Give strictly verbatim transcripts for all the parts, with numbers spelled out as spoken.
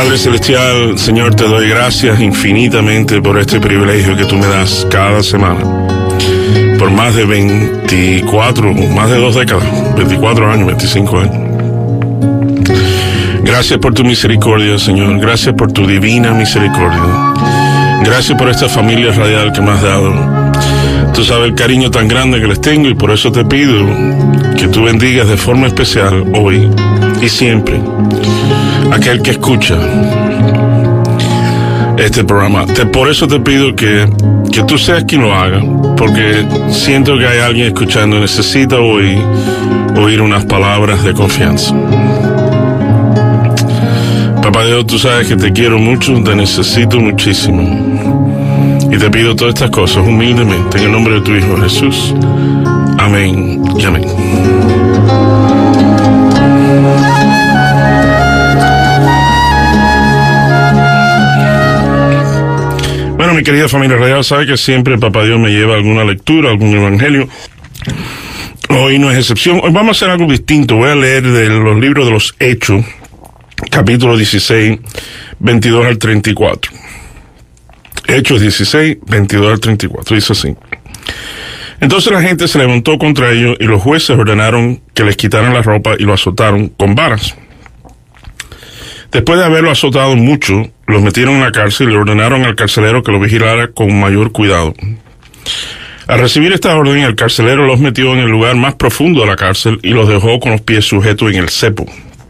Padre Celestial, Señor, te doy gracias infinitamente por este privilegio que tú me das cada semana. Por más de veinticuatro, más de dos décadas, veinticuatro años, veinticinco años. Gracias por tu misericordia, Señor. Gracias por tu divina misericordia. Gracias por esta familia radial que me has dado. Tú sabes el cariño tan grande que les tengo y por eso te pido que tú bendigas de forma especial hoy y siempre aquel que escucha este programa. Te, por eso te pido que, que tú seas quien lo haga, porque siento que hay alguien escuchando y necesita hoy oír unas palabras de confianza. Papá Dios, tú sabes que te quiero mucho, te necesito muchísimo. Y te pido todas estas cosas humildemente en el nombre de tu Hijo Jesús. Amén y amén. Bueno, mi querida familia radial, sabe que siempre Papá Dios me lleva alguna lectura, algún evangelio. Hoy no es excepción. Hoy vamos a hacer algo distinto. Voy a leer de los libros de los Hechos, capítulo dieciséis, veintidós al treinta y cuatro. Hechos dieciséis, veintidós al treinta y cuatro. Dice así: entonces la gente se levantó contra ellos y los jueces ordenaron que les quitaran la ropa y lo azotaron con varas. Después de haberlo azotado mucho, los metieron en la cárcel y le ordenaron al carcelero que lo vigilara con mayor cuidado. Al recibir esta orden, el carcelero los metió en el lugar más profundo de la cárcel y los dejó con los pies sujetos en el cepo.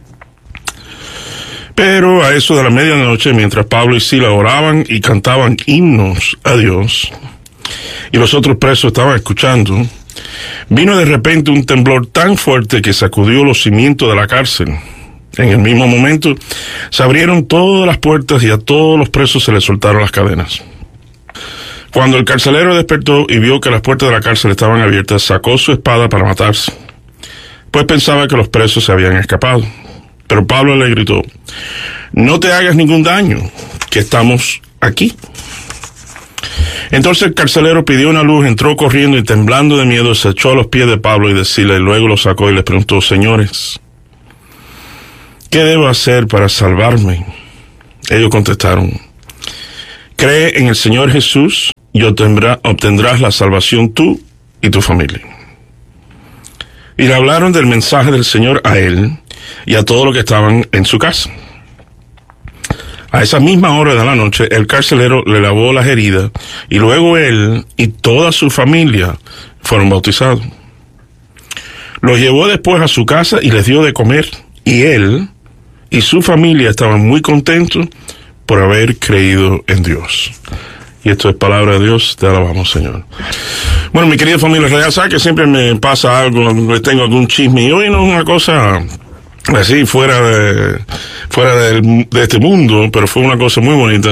Pero a eso de la medianoche, mientras Pablo y Silas oraban y cantaban himnos a Dios, y los otros presos estaban escuchando, vino de repente un temblor tan fuerte que sacudió los cimientos de la cárcel. En el mismo momento, se abrieron todas las puertas y a todos los presos se les soltaron las cadenas. Cuando el carcelero despertó y vio que las puertas de la cárcel estaban abiertas, sacó su espada para matarse, pues pensaba que los presos se habían escapado. Pero Pablo le gritó: no te hagas ningún daño, que estamos aquí. Entonces el carcelero pidió una luz, entró corriendo y temblando de miedo se echó a los pies de Pablo y de Silas, y luego los sacó y les preguntó: señores, ¿qué debo hacer para salvarme? Ellos contestaron: cree en el Señor Jesús y obtendrá, obtendrás la salvación tú y tu familia. Y le hablaron del mensaje del Señor a él y a todos los que estaban en su casa. A esa misma hora de la noche, el carcelero le lavó las heridas y luego él y toda su familia fueron bautizados. Los llevó después a su casa y les dio de comer, y él y su familia estaban muy contentos por haber creído en Dios. Y esto es palabra de Dios, te alabamos, Señor. Bueno, mi querida familia real, sabe que siempre me pasa algo, tengo algún chisme, y hoy no es una cosa así fuera de fuera de, de este mundo, pero fue una cosa muy bonita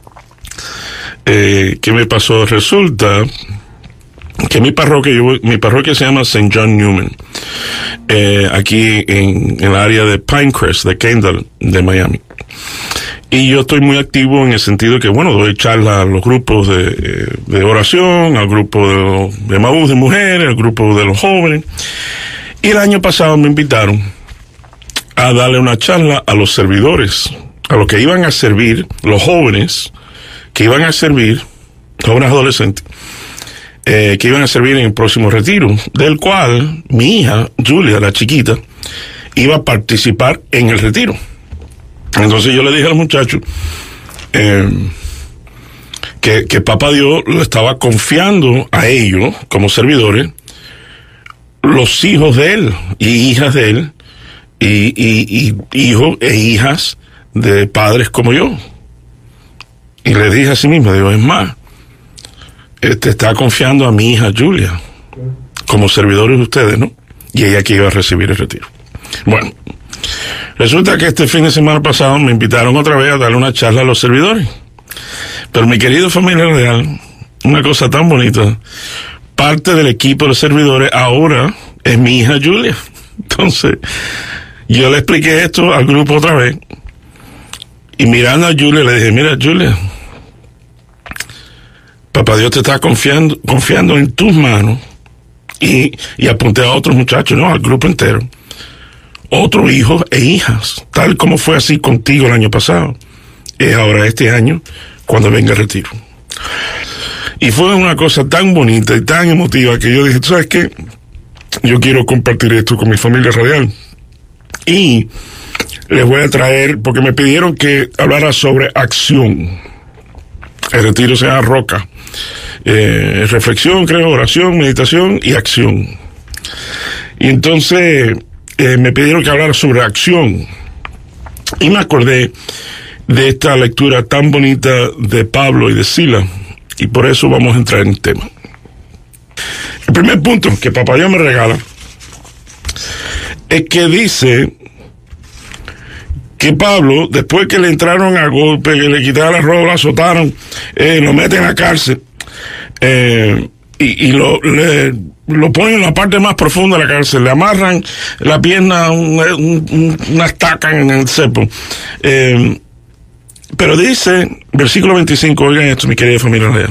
eh, que me pasó. Resulta que mi parroquia, yo, mi parroquia se llama Saint John Newman, eh, aquí en, en el área de Pinecrest, de Kendall, de Miami. Y yo estoy muy activo en el sentido que, bueno, doy charlas a los grupos de, de oración, al grupo de, de Maús de mujeres, al grupo de los jóvenes. Y el año pasado me invitaron a darle una charla a los servidores, a los que iban a servir, los jóvenes que iban a servir, jóvenes adolescentes, eh, que iban a servir en el próximo retiro, del cual mi hija, Julia, la chiquita, iba a participar en el retiro. Entonces yo le dije a los muchachos eh, que, que Papá Dios lo estaba confiando a ellos, como servidores, los hijos de él y hijas de él, y, y, y hijos e hijas de padres como yo. Y le dije a sí mismo, digo, es más, te está confiando a mi hija Julia, como servidores de ustedes, ¿no? Y ella que iba a recibir el retiro. Bueno, resulta que este fin de semana pasado me invitaron otra vez a darle una charla a los servidores. Pero mi querido familia real, una cosa tan bonita, parte del equipo de servidores ahora es mi hija Julia. Entonces, yo le expliqué esto al grupo otra vez, y mirando a Julia le dije: mira, Julia, Papá Dios te está confiando, confiando en tus manos, y, y apunté a otros muchachos, no, al grupo entero, otros hijos e hijas, tal como fue así contigo el año pasado. es ahora este año, cuando venga el retiro. Y fue una cosa tan bonita y tan emotiva que yo dije, ¿tú sabes qué? Yo quiero compartir esto con mi familia radial. Y les voy a traer, porque me pidieron que hablara sobre acción. El retiro se llama Roca. Eh, reflexión, creo, oración, meditación y acción. Y entonces eh, me pidieron que hablara sobre acción. Y me acordé de esta lectura tan bonita de Pablo y de Sila. Y por eso vamos a entrar en el tema. El primer punto que Papá Dios me regala es que dice que Pablo, después que le entraron a golpe, que le quitaron la ropa, lo azotaron, eh, lo meten en la cárcel, eh, y, y lo, le, lo ponen en la parte más profunda de la cárcel, le amarran la pierna, un, un, una estaca en el cepo. Eh, pero dice, versículo veinticinco, oigan esto, mi querida familia real.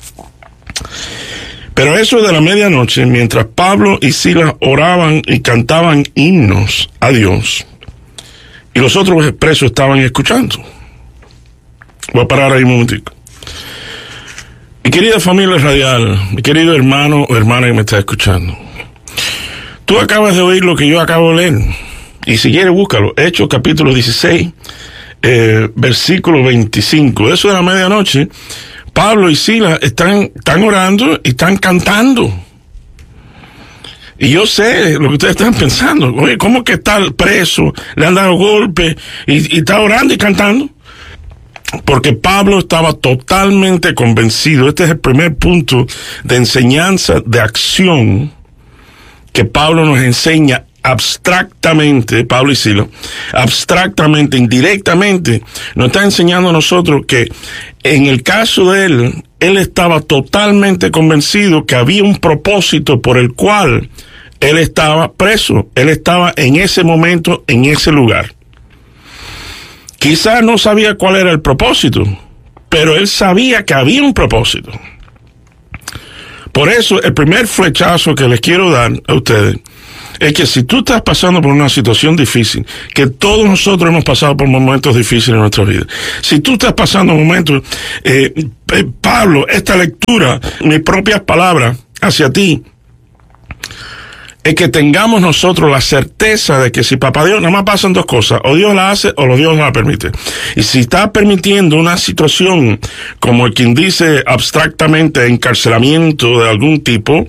Pero eso de la medianoche, mientras Pablo y Silas oraban y cantaban himnos a Dios, y los otros presos estaban escuchando. Voy a parar ahí un momentico. Mi querida familia radial, mi querido hermano o hermana que me está escuchando, tú acabas de oír lo que yo acabo de leer, y si quieres búscalo, Hechos capítulo dieciséis, eh, versículo veinticinco. Eso de la medianoche, Pablo y Silas están, están orando y están cantando. Y yo sé lo que ustedes están pensando. Oye, ¿cómo que está preso? Le han dado golpes y, y está orando y cantando. Porque Pablo estaba totalmente convencido. Este es el primer punto de enseñanza, de acción, que Pablo nos enseña abstractamente, Pablo y Silas, abstractamente, indirectamente, nos está enseñando a nosotros que en el caso de él, él estaba totalmente convencido que había un propósito por el cual él estaba preso, él estaba en ese momento, en ese lugar. Quizás no sabía cuál era el propósito, pero él sabía que había un propósito. Por eso, el primer flechazo que les quiero dar a ustedes es que si tú estás pasando por una situación difícil, que todos nosotros hemos pasado por momentos difíciles en nuestra vida, si tú estás pasando momentos, eh, eh, Pablo, esta lectura, mis propias palabras hacia ti, es que tengamos nosotros la certeza de que si Papá Dios, nada más pasan dos cosas, o Dios la hace o lo Dios no la permite. Y si está permitiendo una situación, como el quien dice abstractamente encarcelamiento de algún tipo,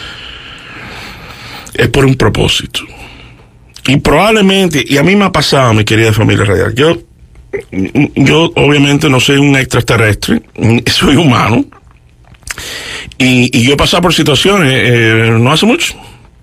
es por un propósito. Y probablemente, y a mí me ha pasado, mi querida familia radial, yo, yo obviamente no soy un extraterrestre, soy humano, y, y yo he pasado por situaciones, eh, no hace mucho.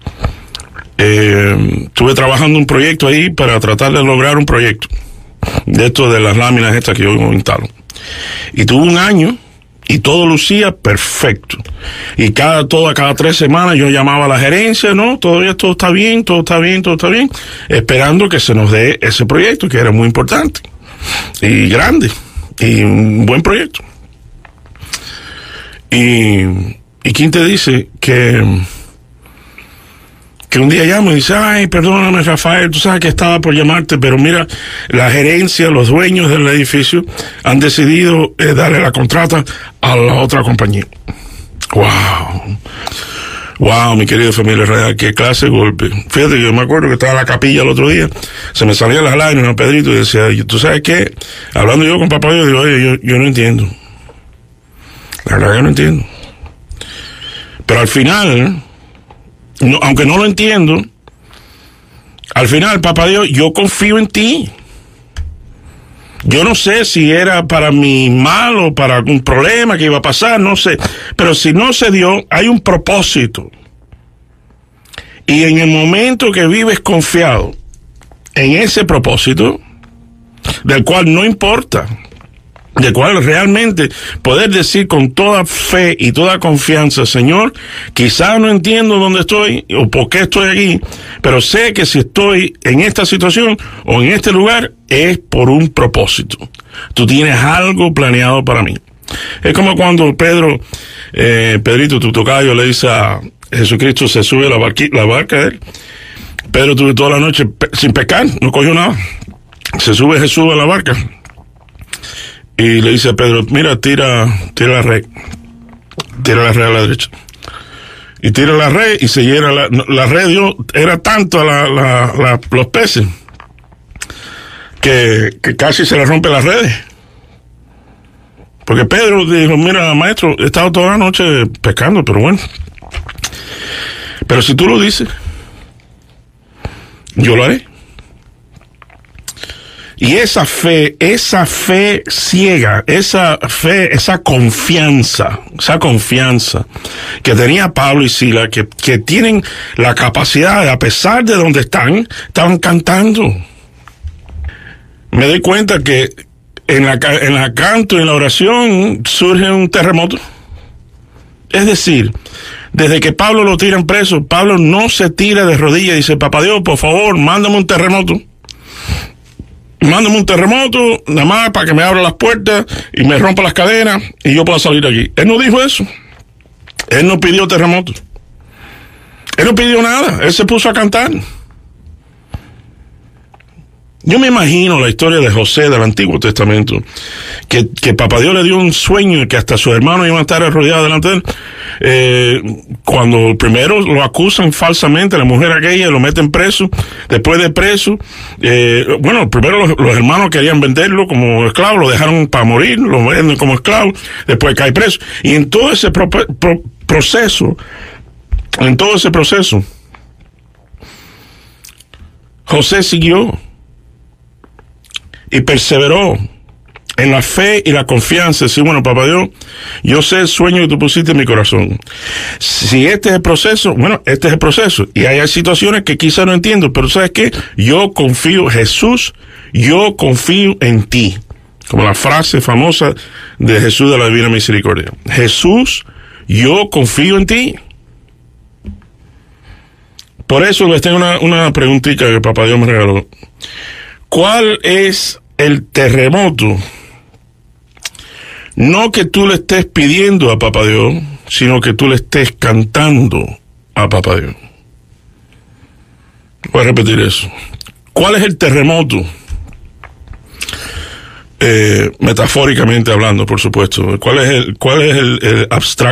Eh, estuve trabajando un proyecto ahí para tratar de lograr un proyecto de esto de las láminas estas que yo instalo. Y tuve un año y todo lucía perfecto. Y cada, toda, cada tres semanas yo llamaba a la gerencia, no, todavía todo está bien, todo está bien, todo está bien, esperando que se nos dé ese proyecto que era muy importante y grande y un buen proyecto. Y, y quién te dice que que un día llamo y dice, ay, perdóname, Rafael, tú sabes que estaba por llamarte, pero mira, la gerencia, los dueños del edificio han decidido eh, darle la contrata a la otra compañía. Wow. Wow, mi querida familia real, qué clase de golpe. Fíjate, yo me acuerdo que estaba en la capilla el otro día, se me salían las lágrimas, Pedrito, y decía, ¿tú sabes qué? Hablando yo con papá, yo digo, oye, yo, yo no entiendo. La verdad que no entiendo. Pero al final, no, aunque no lo entiendo, al final, papá Dios, yo confío en ti. Yo no sé si era para mi mal o para algún problema que iba a pasar, no sé. Pero si no se dio, hay un propósito. Y en el momento que vives confiado en ese propósito, del cual no importa, del cual realmente poder decir con toda fe y toda confianza, Señor, quizás no entiendo dónde estoy o por qué estoy aquí, pero sé que si estoy en esta situación o en este lugar es por un propósito. Tú tienes algo planeado para mí. Es como cuando Pedro, eh, Pedrito, tu tocayo, le dice a Jesucristo, se sube a la, barqui, la barca de él. Pedro tuvo toda la noche pe sin pecar, no cogió nada. Se sube Jesús a la barca. y le dice a Pedro, mira, tira, tira la red, tira la red a la derecha. Y tira la red y se llena la, la red. Dio, era tanto la, la, la, los peces que, que casi se le rompe las redes. Porque Pedro dijo, mira, maestro, he estado toda la noche pescando, pero bueno. Pero si tú lo dices, yo lo haré. Y esa fe, esa fe ciega, esa fe, esa confianza, esa confianza que tenía Pablo y Silas, que, que tienen la capacidad de, a pesar de donde están, estaban cantando. Me doy cuenta que en la, en la canto y en la oración surge un terremoto. Es decir, desde que Pablo lo tiran preso, Pablo no se tira de rodillas y dice, papá Dios, por favor, mándame un terremoto. Mándame un terremoto, nada más para que me abra las puertas y me rompa las cadenas y yo pueda salir de aquí. Él no dijo eso. Él no pidió terremoto. Él no pidió nada. Él se puso a cantar. Yo me imagino la historia de José del Antiguo Testamento, que, que papá Dios le dio un sueño y que hasta sus hermanos iban a estar arrodillados delante de él. Eh, cuando primero lo acusan falsamente, la mujer aquella lo meten preso, después de preso, eh, bueno, primero los, los hermanos querían venderlo como esclavo, lo dejaron para morir, lo venden como esclavo, después cae preso. Y en todo ese pro, pro, proceso, en todo ese proceso, José siguió y perseveró en la fe y la confianza. Decir, bueno, papá Dios, yo sé el sueño que tú pusiste en mi corazón. Si este es el proceso, bueno, este es el proceso. Y hay situaciones que quizá no entiendo, pero ¿sabes qué? Yo confío, Jesús, yo confío en ti. Como la frase famosa de Jesús de la Divina Misericordia. Jesús, yo confío en ti. Por eso les tengo una, una preguntita que papá Dios me regaló. ¿Cuál es el terremoto? No que tú le estés pidiendo a papá Dios, sino que tú le estés cantando a papá Dios. Voy a repetir eso. ¿Cuál es el terremoto? Eh, metafóricamente hablando, por supuesto. ¿Cuál es el, cuál es el, el abstracto?